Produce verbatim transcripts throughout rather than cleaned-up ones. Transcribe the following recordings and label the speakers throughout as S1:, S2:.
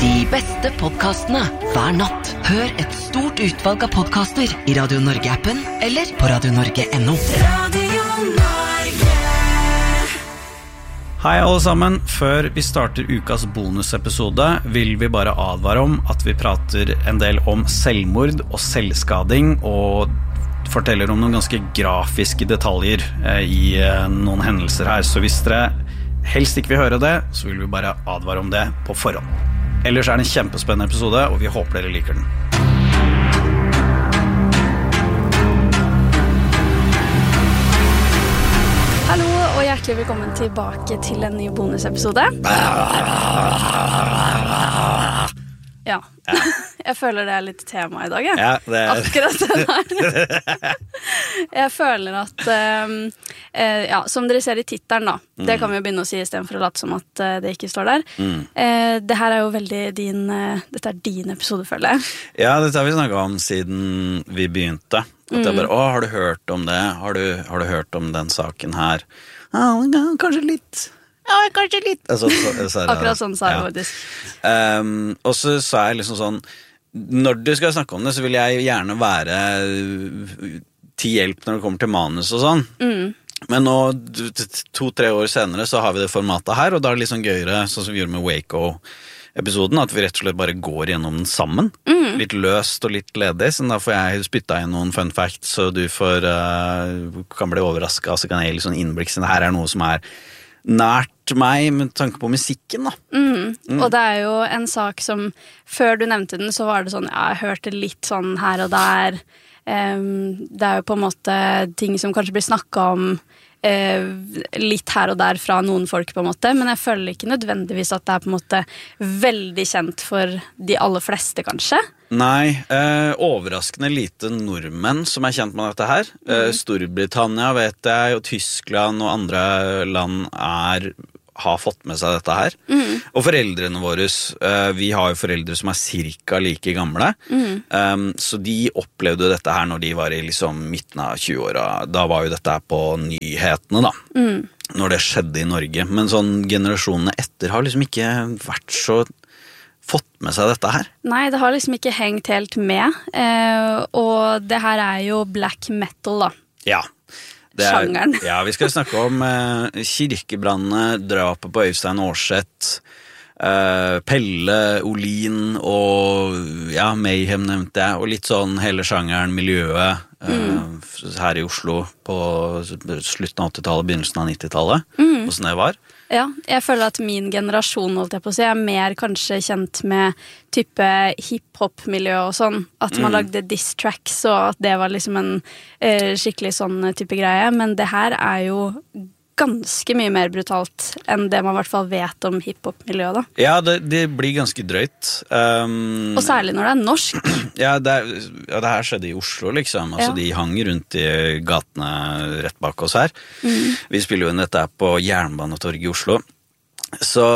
S1: De beste podcastene hver natt. Hør et stort utvalg av podcaster I Radio Norge-appen eller på radio norge punktum no. Radio Norge.
S2: Hei alle sammen, før vi starter ukas bonusepisode vil vi bare advare om at vi prater en del om selvmord og selvskading og forteller om noen ganske grafiske detaljer I noen hendelser her, så hvis dere helst ikke vil høre det, så vil vi bare advare om det på forhånd. Ellers er det en kjempespennende episode, og vi håper dere liker den.
S3: Hallo, og hjertelig velkommen tilbake til en ny bonusepisode. Ja, ja. Jeg føler det er litt tema I dag, ja.
S2: Ja, det er...
S3: Akkurat det der. Jeg føler at, um, uh, ja, som dere ser I titelen da, mm. det kan vi jo begynne å si I stedet for å late som at uh, det ikke står der. Mm. Uh, det her er jo veldig din, uh, dette er din episode, føler jeg.
S2: Ja, dette har vi snakket om siden vi begynte. At mm. jeg bare, å, har du hørt om det? Har du, har du hørt om den saken her? Ja, kanskje litt... Ja, kanskje litt. Altså, så, så det,
S3: Akkurat sånn sa jeg ja. faktisk.
S2: Um, og så sa jeg liksom sånn, når du skal snakke om det, så vil jeg gjerne være til hjelp når det kommer til manus og sånn. Mm. Men nå, to-tre år senere, så har vi det formatet her, og da er det litt sånn gøyere, sånn som vi gjorde med Waco-episoden, at vi rett og slett bare går gjennom den sammen. Mm. Litt løst og litt ledig, så da får jeg spytte inn noen fun facts, så du får, uh, kan bli overrasket, så kan jeg gi litt sånn innblikk, så det her er noe som er nært meg med tanke på musikken da.
S3: Mm. Mm. Og det er jo en sak som, før du nevnte den, så var det sånn, ja, jeg hørte litt sånn her og der. Um, det er jo på en måte ting som kanskje blir snakket om uh, litt her og der fra noen folk på en måte, men jeg føler ikke nødvendigvis at det er på en måte veldig kjent for de aller fleste kanskje.
S2: Nei, eh, overraskende lite nordmenn som er kjent med dette her. Mm. Eh, Storbritannia vet jeg, og Tyskland og andre land er, har fått med seg dette her. Mm. Og foreldrene våre, eh, vi har jo foreldre som er cirka like gamle, mm. um, så de opplevde dette her når de var I liksom midten av tjue-åra. Da var jo dette her på nyhetene da, mm. når det skjedde I Norge. Men sånn generasjonene etter har liksom ikke vært så... fått med seg dette her?
S3: Nei, det har liksom ikke hengt helt med. Eh, og det her er jo black metal da.
S2: Ja. Det er,
S3: Sjangeren.
S2: Ja, vi skal snakke om eh, kirkebrannene, drapet på Øystein Aarseth, eh, Pelle, Olin og ja, Mayhem nevnte jeg, og litt sånn hele sjangeren, miljøet eh, mm. her I Oslo på slutten av åttitallet, begynnelsen av nittitallet. Mm. Hvordan det var?
S3: Ja, jeg føler at min generasjon, holdt jeg på å si, er mer kanskje kjent med type hip-hop-miljø og sånn. At man mm. lagde diss tracks, og at det var liksom en eh, skikkelig sånn type greie. Men det her er jo ganske mye mer brutalt enn det man I hvert fall vet om hip-hop-miljøet da.
S2: Ja, det, det blir ganske drøyt. Um,
S3: og særlig når det er norsk.
S2: Ja, det, ja, det her skjedde I Oslo liksom. Altså, ja. De hang rundt I gatene rett bak oss her. Mm. Vi spiller jo inn dette på Jernbanetorget I Oslo. Så,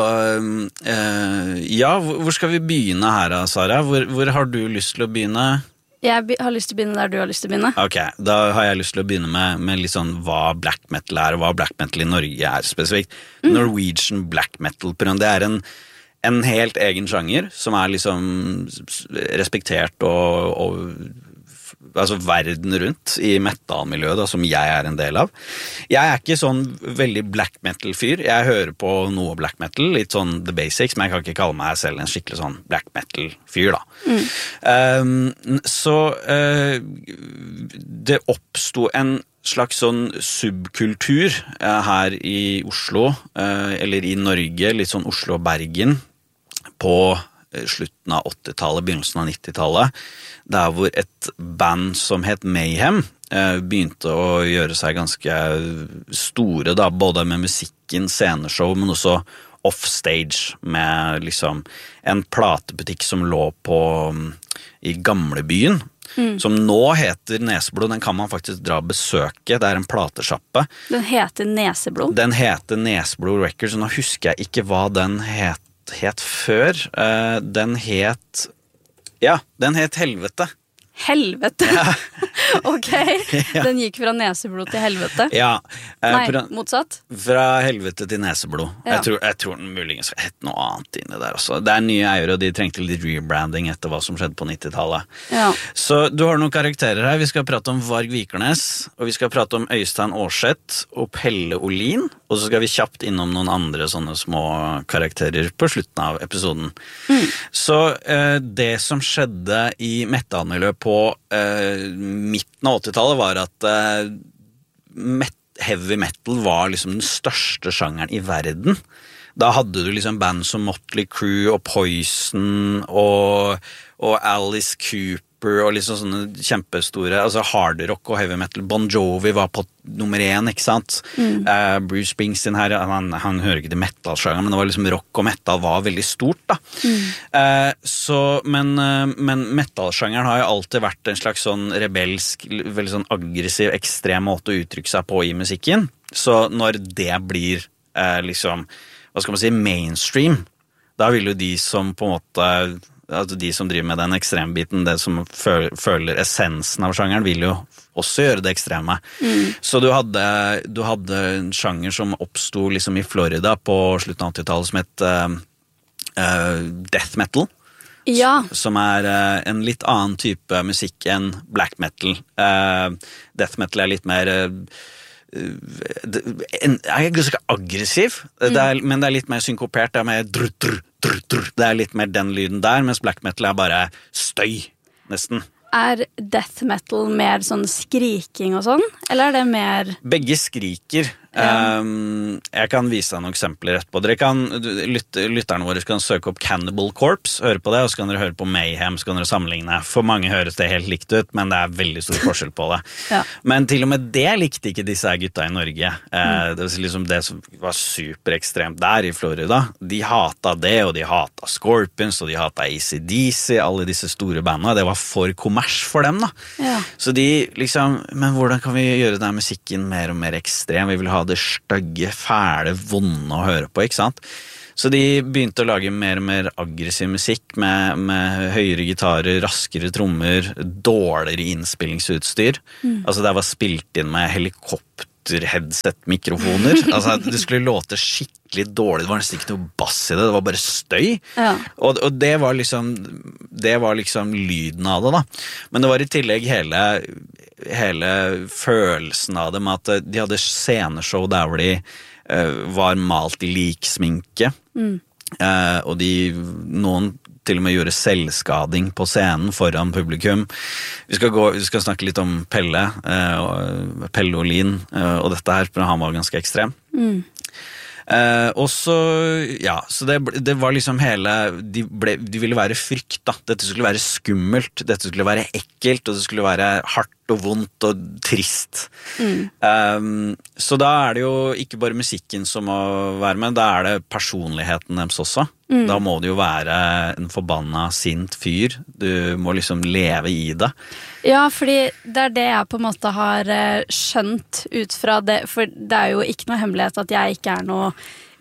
S2: uh, ja, hvor skal vi begynne her, Sara? Hvor, hvor har du lyst til å begynne?
S3: Jeg har lyst til å begynne der du har lyst til å begynne.
S2: Ok, da har jeg lyst til å begynne med, med litt sånn hva black metal er, og hva black metal I Norge er spesifikt. Mm. Norwegian black metal, det er en, en helt egen sjanger, som er liksom respektert og, og altså verden rundt I metal-miljøet da, som jeg er en del av. Jeg er ikke sånn veldig black metal-fyr. Jeg hører på noe black metal, litt sånn the basics, men jeg kan ikke kalle meg selv en skikkelig sånn black metal-fyr da. Mm. Um, så uh, det oppstod en slags sånn subkultur uh, her I Oslo, uh, eller I Norge, litt sånn Oslo og Bergen, på slutten av åttitallet, begynnelsen av nittitallet, der hvor et band som het Mayhem begynte å gjøre seg ganske store, da, både med musikken, sceneshow, men også offstage, med liksom en platebutikk som lå på I gamlebyen, mm. som nå heter Neseblod. Den kan man faktisk dra og besøke. Det er en platesjappe.
S3: Den heter Neseblod?
S2: Den heter Neseblod Records, og nå husker jeg ikke hva den het het før. Uh, den het ja, den het Helvete.
S3: Helvete.
S2: Ja.
S3: Ok,
S2: Ja.
S3: den gikk fra neseblod til helvete.
S2: Ja. eh,
S3: Nei,
S2: fra-
S3: motsatt.
S2: Fra helvete til neseblod.
S3: Ja.
S2: Jeg, tror, jeg tror den muligens het noe annet inni der også. Det er nye eiere, og de trengte litt rebranding etter hva som skjedde på nittitallet.
S3: Ja.
S2: Så du har noen karakterer her. Vi skal prate om Varg Vikernes, og vi skal prate om Øystein Aarseth og Pelle Olin, og så skal vi kjapt innom noen andre sånne små karakterer på slutten av episoden.
S3: Mm.
S2: Så eh, det som skjedde i metal-miljøet på eh, midten av åttitallet var at eh, met heavy metal var liksom den største sjangeren i verden. Da hadde du liksom band som Motley Crue og Poison og, og Alice Cooper og liksom sånne kjempestore, altså hard rock og heavy metal. Bon Jovi var på nummer én, ikke sant?
S3: Mm.
S2: Uh, Bruce Springsteen her, han, han hører ikke til metal-sjangeren, men det var liksom rock og metal var veldig stort da.
S3: Mm.
S2: Uh, så, men, uh, men metal-sjangeren har jo alltid vært en slags sånn rebelsk, veldig sånn aggressiv, ekstrem måte å uttrykke seg på i musikken. Så når det blir uh, liksom, hva skal man si, mainstream, da vil jo de som på en måte, altså de som driver med den ekstrembiten, det som føler, føler essensen av sjangeren, vil jo også gjøre det ekstreme. Mm. Så du hadde, du hadde en sjanger som oppstod liksom i Florida på slutten av åttitallet som het uh, uh, death metal.
S3: Ja.
S2: Som er uh, en litt annen type musikk enn black metal. Uh, death metal er litt mer uh, en, er ganske aggressiv, mm. det er, men det er litt mer synkopert, det er mer drr, drr, drr, drr. Det er litt mer den lyden der, mens black metal er bare støy, nesten.
S3: Er death metal mer sånn skriking og sånn, eller er det mer...
S2: Begge skriker.
S3: Ja.
S2: Um, jeg kan vise deg noen eksempler etterpå. Dere kan, lyt, lytterne våre kan søke opp Cannibal Corpse, høre på det, og så kan dere høre på Mayhem, så kan dere sammenligne. For mange høres det helt likt ut, men det er veldig stor forskjell på det.
S3: Ja.
S2: Men til og med det likte ikke disse her gutta i Norge. Mm. Uh, det var liksom det som var superekstremt der i Florida. De hata det, og de hata Scorpions, og de hata A C D C, alle disse store bandene. Det var for kommers for dem, da.
S3: Ja.
S2: Så de liksom, men hvordan kan vi gjøre denne musikken mer og mer ekstrem? Vi vil ha det stygge, fæle, vonde å høre på, ikke sant? Så de begynte å lage mer og mer aggressiv musikk med, med høyere gitarer, raskere trommer, dårligere innspillingsutstyr. Mm. Altså det var spilt inn med helikopter-headset-mikrofoner. Altså det skulle låte skikkelig dårlig, det var nesten ikke noe bass i det, det var bare støy.
S3: Ja.
S2: Og, og det var liksom, det var liksom lyden av det da. Men det var i tillegg hele hele følelsen av dem, at de hadde sceneshow der hvor de uh, var malt i liksminke, mm. uh, og de, noen til og med gjorde selvskading på scenen foran publikum. Vi skal, gå, vi skal snakke litt om Pelle, uh, Pelle Olin, uh, og dette her, for han var ganske ekstrem. Mm. Uh, og så, ja, så det, det var liksom hele, de, ble, de ville være frykt da, dette skulle være skummelt, dette skulle være ekkelt, og det skulle være hardt og vondt og trist. Mm. Um, så da er det jo ikke bare musikken som må være med, da er det personligheten deres også. Mm. Da må det jo være en forbanna sint fyr, du må liksom leve i det.
S3: Ja, fordi det er det jeg på en måte har skjønt ut fra det, for det er jo ikke noe hemmelighet at jeg ikke er noe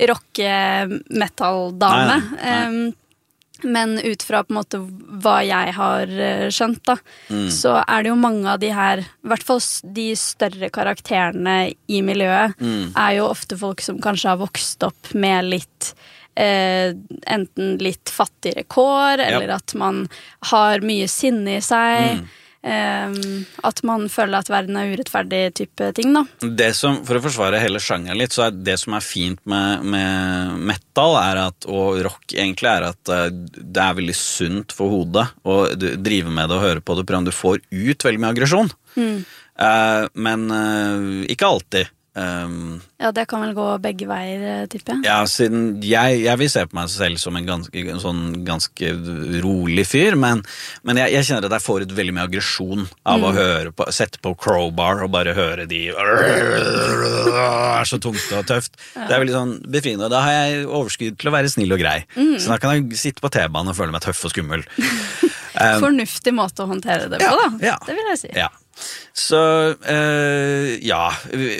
S3: rock-metal-dame.
S2: Nei, nei.
S3: Um, men ut fra på en måte hva jeg har skjønt da, mm. så er det jo mange av de her, i hvert fall de større karakterene i miljøet, mm. er jo ofte folk som kanskje har vokst opp med litt eh, enten litt fattigere kår, eller ja. At man har mye sinne i seg. Mm. Um, at man føler at verden er urettferdig type ting da.
S2: Det som, for å forsvare hele sjangeren litt, så er det som er fint med, med metal er at, og rock egentlig er at uh, det er veldig sunt for hodet å drive med det og høre på det, for du får ut veldig mye aggresjon. Mm. Uh, men uh, ikke alltid. Um,
S3: ja, det kan vel gå begge veier, tipper jeg.
S2: Ja, siden jeg, jeg vil se på meg selv som en ganske, en sånn ganske rolig fyr, men, men jeg, jeg kjenner at jeg får ut veldig mye aggresjon av mm. å høre på, sette på Crowbar og bare høre de er så tungt og tøft. Ja. Det er veldig sånn befriende, og da har jeg overskudd til å være snill og grei. Mm. Så da kan jeg sitte på T-banen og føle meg tøff og skummel.
S3: um, Fornuftig måte å håndtere det på,
S2: ja,
S3: da.
S2: Ja,
S3: det vil jeg si.
S2: Ja. Så, uh, ja,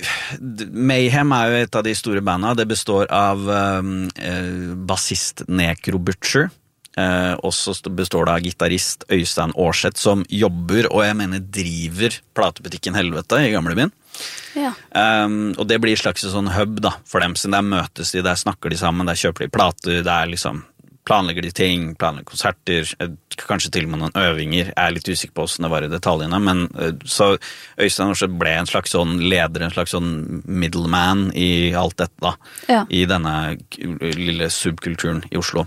S2: Mayhem er jo et av de store bandene. Det består av um, uh, bassist Necro Butcher, Eh, også består det av gitarist Øystein Aarseth, som jobber, og jeg mener driver platebutikken Helvete i Gamlebyen.
S3: Ja.
S2: Um, og det blir en slags sånn hub da, for dem, så der møtes de, der snakker de sammen, der kjøper de plater, der liksom planlegger de ting, planlegger konserter, kanskje til og med noen øvinger. Jeg er litt usikker på hvordan det var i detaljene, men så Øystein Aarseth ble en slags sånn leder, en slags sånn middleman i alt dette da,
S3: ja.
S2: I denne lille subkulturen i Oslo.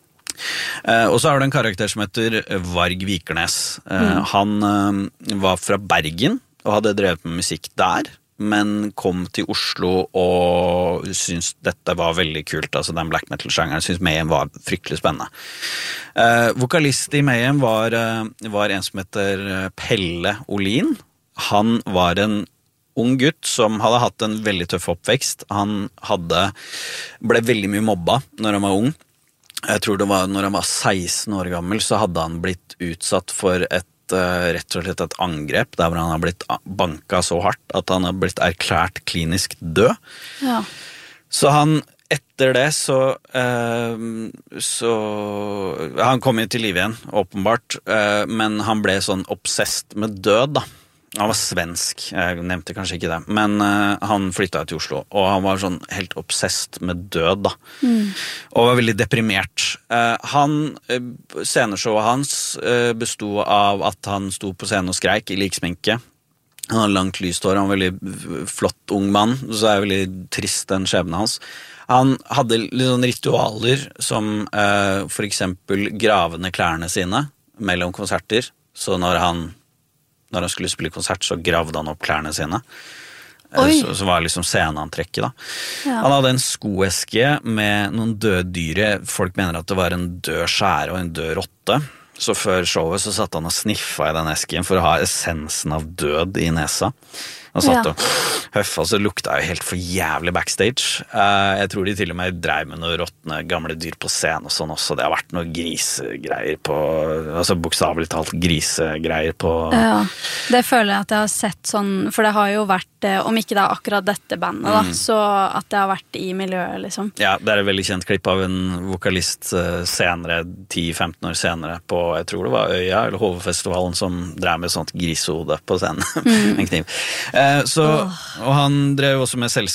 S2: Uh, og så har du en karakter som heter Varg Vikernes. Uh, mm. Han uh, var fra Bergen og hadde drevet med musikk der, men kom til Oslo og syntes dette var veldig kult, altså den black metal-sjangeren, syntes Mayhem var fryktelig spennende. Uh, vokalist i Mayhem var, uh, var en som heter Pelle Olin. Han var en ung gutt som hadde hatt en veldig tøff oppvekst. Han hadde, ble veldig mye mobba når han var ung. Jeg tror det var når han var seksten år gammel, så hadde han blitt utsatt for et rett og slett et angrep der hvor han har blitt banka så hardt at han har blitt erklært klinisk død.
S3: Ja.
S2: Så han, etter det så, eh, så han kom jo til liv igjen, åpenbart, eh, men han ble sånn obsessed med død da. Han var svensk, jeg nevnte kanskje ikke det, men uh, han flyttet til Oslo, og han var sånn helt obsessed med død da, mm. og var veldig deprimert. Uh, han, uh, sceneshowet hans uh, bestod av at han sto på scenen og skreik i liksminke. Han hadde langt lyst hår, han var en veldig flott ung mann, så er det veldig trist den skjebnen hans. Han hadde litt sånn ritualer som uh, for eksempel gravende klærne sine mellom konserter, så når han Når han skulle spille konsert, så gravde han opp klærne sine. Så, så var liksom sceneantrekket da. Ja. Han hadde en skoeske med noen døde dyre. Folk mener at det var en død skjære og en død rotte. Så før showet så satt han og sniffa i den esken for å ha essensen av død i nesa. Han satt og høffa, så lukta jo helt for jævlig backstage. Uh, jeg tror de til og med drev med noen råtne gamle dyr på scenen og sånn også. Det har vært noen grisegreier på, altså bokstavelig talt grisegreier på...
S3: Ja, det føler jeg at jeg har sett sånn, for det har jo vært, om ikke det er akkurat dette bandet da, mm. så at det har vært i miljøet liksom.
S2: Ja, det er et veldig kjent klipp av en vokalist senere, ti til femten år senere, på, jeg tror det var Øya, eller Hovefestivalen, som drev med sånt grisehode på scenen, mm. en kniv. Så, og han drev også med selskap